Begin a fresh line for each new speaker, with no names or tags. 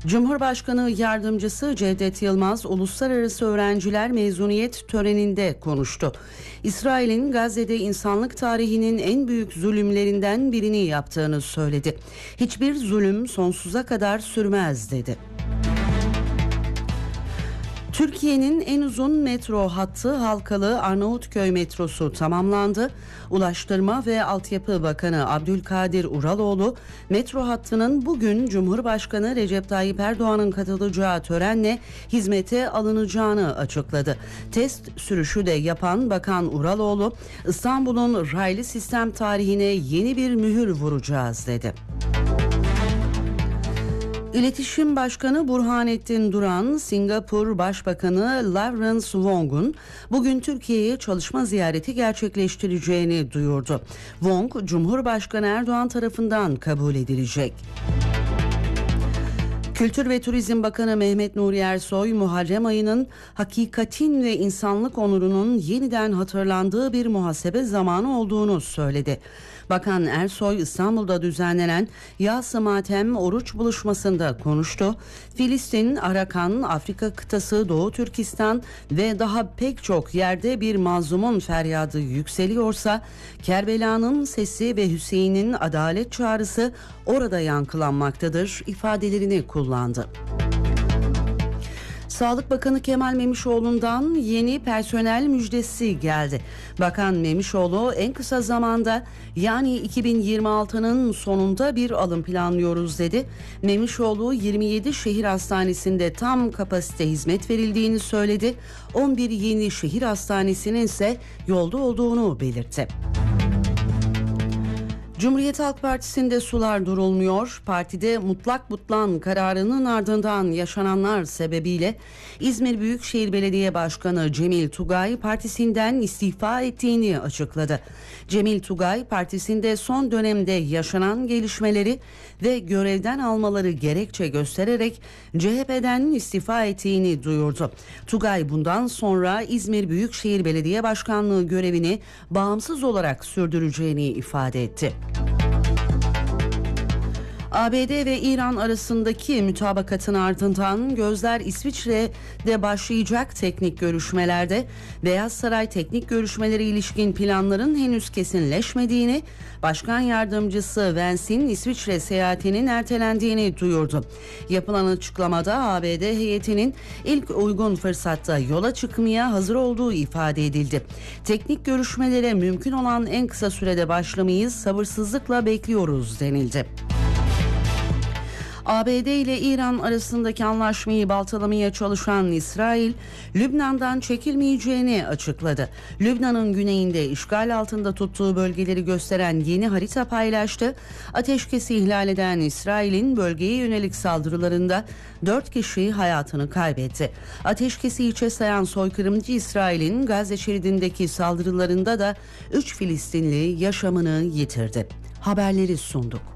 Cumhurbaşkanı Yardımcısı Cevdet Yılmaz, uluslararası öğrenciler mezuniyet töreninde konuştu. İsrail'in Gazze'de insanlık tarihinin en büyük zulümlerinden birini yaptığını söyledi. Hiçbir zulüm sonsuza kadar sürmez dedi. Türkiye'nin en uzun metro hattı Halkalı Arnavutköy metrosu tamamlandı. Ulaştırma ve Altyapı Bakanı Abdülkadir Uraloğlu, metro hattının bugün Cumhurbaşkanı Recep Tayyip Erdoğan'ın katılacağı törenle hizmete alınacağını açıkladı. Test sürüşü de yapan Bakan Uraloğlu, İstanbul'un raylı sistem tarihine yeni bir mühür vuracağız dedi. İletişim Başkanı Burhanettin Duran, Singapur Başbakanı Lawrence Wong'un bugün Türkiye'ye çalışma ziyareti gerçekleştireceğini duyurdu. Wong, Cumhurbaşkanı Erdoğan tarafından kabul edilecek. Kültür ve Turizm Bakanı Mehmet Nuri Ersoy, Muharrem ayının hakikatin ve insanlık onurunun yeniden hatırlandığı bir muhasebe zamanı olduğunu söyledi. Bakan Ersoy, İstanbul'da düzenlenen Yas-ı Matem oruç buluşmasında konuştu. Filistin, Arakan, Afrika kıtası, Doğu Türkistan ve daha pek çok yerde bir mazlumun feryadı yükseliyorsa, Kerbela'nın sesi ve Hüseyin'in adalet çağrısı orada yankılanmaktadır ifadelerini kullandı. Sağlık Bakanı Kemal Memişoğlu'ndan yeni personel müjdesi geldi. Bakan Memişoğlu, en kısa zamanda yani 2026'nın sonunda bir alım planlıyoruz dedi. Memişoğlu, 27 şehir hastanesinde tam kapasite hizmet verildiğini söyledi. 11 yeni şehir hastanesinin ise yolda olduğunu belirtti. Cumhuriyet Halk Partisi'nde sular durulmuyor. Partide mutlak butlan kararının ardından yaşananlar sebebiyle İzmir Büyükşehir Belediye Başkanı Cemil Tugay partisinden istifa ettiğini açıkladı. Cemil Tugay, partisinde son dönemde yaşanan gelişmeleri ve görevden almaları gerekçe göstererek CHP'den istifa ettiğini duyurdu. Tugay bundan sonra İzmir Büyükşehir Belediye Başkanlığı görevini bağımsız olarak sürdüreceğini ifade etti. ABD ve İran arasındaki mütabakatın ardından gözler İsviçre'de başlayacak teknik görüşmelerde. Beyaz Saray teknik görüşmeleri ilişkin planların henüz kesinleşmediğini, Başkan Yardımcısı Vance'in İsviçre seyahatinin ertelendiğini duyurdu. Yapılan açıklamada ABD heyetinin ilk uygun fırsatta yola çıkmaya hazır olduğu ifade edildi. Teknik görüşmelere mümkün olan en kısa sürede başlamayı sabırsızlıkla bekliyoruz denildi. ABD ile İran arasındaki anlaşmayı baltalamaya çalışan İsrail, Lübnan'dan çekilmeyeceğini açıkladı. Lübnan'ın güneyinde işgal altında tuttuğu bölgeleri gösteren yeni harita paylaştı. Ateşkesi ihlal eden İsrail'in bölgeye yönelik saldırılarında 4 kişi hayatını kaybetti. Ateşkesi hiçe sayan soykırımcı İsrail'in Gazze şeridindeki saldırılarında da 3 Filistinli yaşamını yitirdi. Haberleri sunduk.